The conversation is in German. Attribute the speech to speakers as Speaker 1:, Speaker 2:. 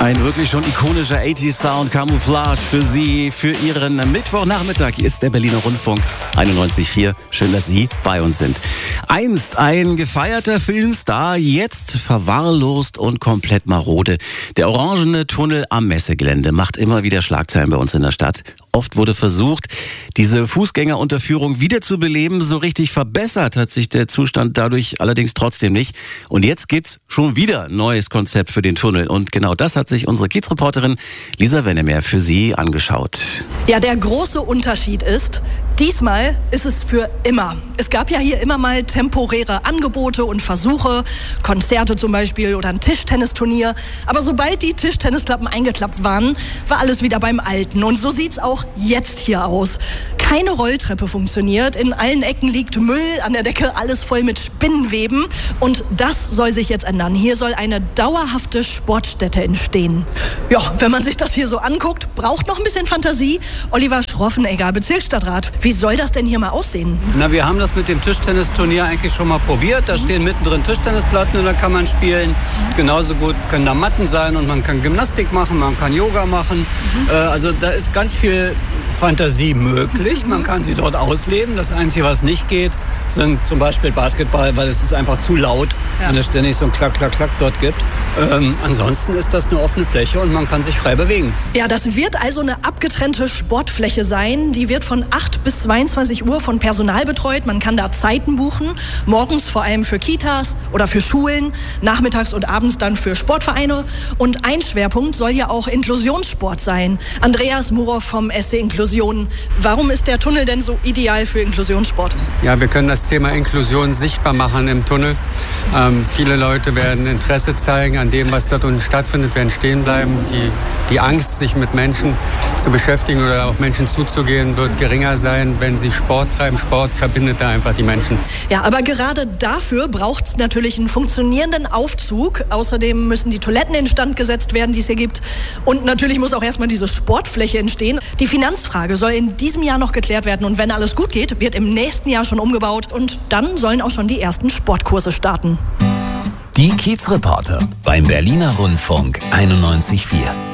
Speaker 1: Ein wirklich schon ikonischer 80s-Sound, Camouflage für Sie, für Ihren Mittwochnachmittag. Hier ist der Berliner Rundfunk 91,4. Schön, dass Sie bei uns sind. Einst ein gefeierter Filmstar, jetzt verwahrlost und komplett marode. Der orangene Tunnel am Messegelände macht immer wieder Schlagzeilen bei uns in der Stadt. Oft wurde versucht, diese Fußgängerunterführung wiederzubeleben. So richtig verbessert hat sich der Zustand dadurch allerdings trotzdem nicht. Und jetzt gibt's schon wieder ein neues Konzept für den Tunnel. Und genau das hat sich unsere Kiezreporterin Lisa Wennemer für Sie angeschaut.
Speaker 2: Ja, der große Unterschied ist, diesmal ist es für immer. Es gab ja hier immer mal temporäre Angebote und Versuche, Konzerte zum Beispiel oder ein Tischtennisturnier. Aber sobald die Tischtennisklappen eingeklappt waren, war alles wieder beim Alten. Und so sieht's auch jetzt hier aus. Keine Rolltreppe funktioniert, in allen Ecken liegt Müll, an der Decke alles voll mit Spinnenweben. Und das soll sich jetzt ändern. Hier soll eine dauerhafte Sportstätte entstehen. Ja, wenn man sich das hier so anguckt, braucht noch ein bisschen Fantasie. Oliver Schroffenegger, Bezirksstadtrat. Wie soll das denn hier mal aussehen?
Speaker 3: Na, wir haben das mit dem Tischtennisturnier eigentlich schon mal probiert. Da stehen mittendrin Tischtennisplatten und da kann man spielen. Genauso gut können da Matten sein und man kann Gymnastik machen, man kann Yoga machen. Also da ist ganz viel Fantasie möglich. Man kann sie dort ausleben. Das Einzige, was nicht geht, sind zum Beispiel Basketball, weil es ist einfach zu laut, wenn es ständig so ein Klack, Klack, Klack dort gibt. Ansonsten ist das eine offene Fläche und man kann sich frei bewegen.
Speaker 2: Ja, das wird also eine abgetrennte Sportfläche sein. Die wird von 8 bis 22 Uhr von Personal betreut. Man kann da Zeiten buchen. Morgens vor allem für Kitas oder für Schulen. Nachmittags und abends dann für Sportvereine. Und ein Schwerpunkt soll ja auch Inklusionssport sein. Andreas Murow vom SC Inklusion. Warum ist der Tunnel denn so ideal für Inklusionssport?
Speaker 4: Ja, wir können das Thema Inklusion sichtbar machen im Tunnel. Viele Leute werden Interesse zeigen an dem, was dort unten stattfindet, werden stehen bleiben. Die Angst, sich mit Menschen zu beschäftigen oder auf Menschen zuzugehen, wird geringer sein, wenn sie Sport treiben. Sport verbindet da einfach die Menschen.
Speaker 2: Ja, aber gerade dafür braucht es natürlich einen funktionierenden Aufzug. Außerdem müssen die Toiletten instand gesetzt werden, die es hier gibt. Und natürlich muss auch erstmal diese Sportfläche entstehen. Die Finanzfrage soll in diesem Jahr noch geklärt werden. Und wenn alles gut geht, wird im nächsten Jahr schon umgebaut. Und dann sollen auch schon die ersten Sportkurse starten.
Speaker 5: Die Kiezreporter beim Berliner Rundfunk 91,4.